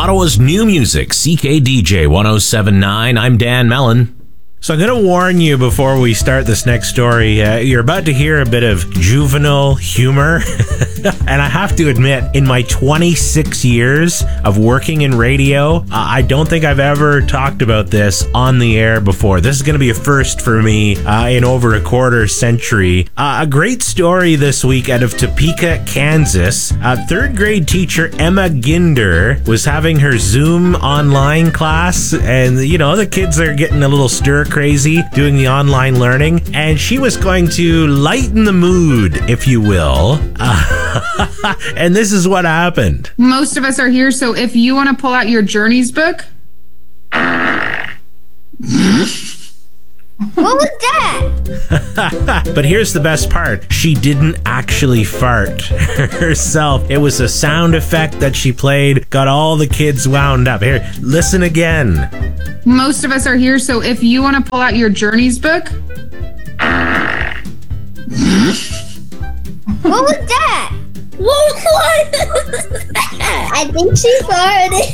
Ottawa's new music, CKDJ 1079. I'm Dan Mellon. So I'm going to warn you before we start this next story. You're about to hear a bit of juvenile humor. And I have to admit, in my 26 years of working in radio, I don't think I've ever talked about this on the air before. This is going to be a first for me in over a quarter century. A great story this week out of Topeka, Kansas. Third grade teacher Emma Ginder was having her Zoom online class. And, you know, the kids are getting a little stir crazy doing the online learning. And she was going to lighten the mood, if you will. And this is what happened. Most of us are here, so if you want to pull out your Journeys book. What was that? But here's the best part. She didn't actually fart herself. It was a sound effect that she played, got all the kids wound up. Here, listen again. Most of us are here, so if you want to pull out your Journeys book. What was that? What? I think she farted.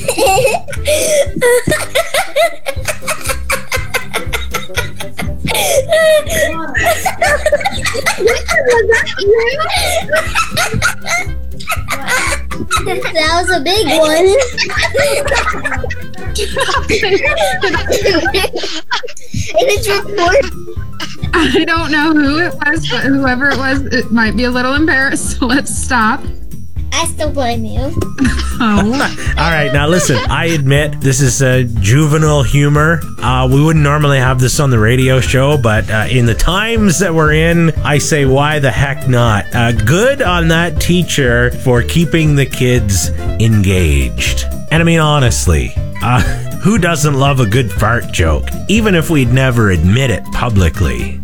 That was a big one. And it's recorded. I don't know who it was, but whoever it was, it might be a little embarrassed, so let's stop. I still blame you. Oh. All right, now listen, I admit this is juvenile humor. We wouldn't normally have this on the radio show, but in the times that we're in, I say, why the heck not? Good on that teacher for keeping the kids engaged. And I mean, honestly, who doesn't love a good fart joke, even if we'd never admit it publicly?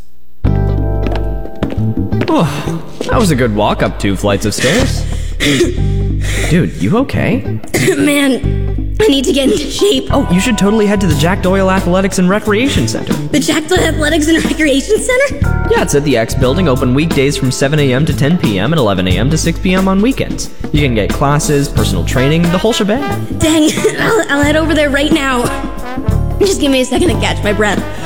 Oh, that was a good walk up 2 flights of stairs. Dude, you okay? Man, I need to get into shape. Oh, you should totally head to the Jack Doyle Athletics and Recreation Center. The Jack Doyle Athletics and Recreation Center? Yeah, it's at the X Building, open weekdays from 7 a.m. to 10 p.m. and 11 a.m. to 6 p.m. on weekends. You can get classes, personal training, the whole shebang. Dang, I'll head over there right now. Just give me a second to catch my breath.